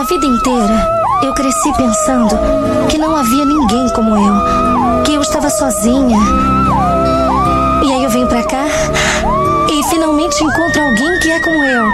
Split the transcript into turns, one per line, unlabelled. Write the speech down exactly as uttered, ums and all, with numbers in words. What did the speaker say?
A vida inteira eu cresci pensando que não havia ninguém como eu, que eu estava sozinha. E aí eu venho pra cá e finalmente encontro alguém que é como eu.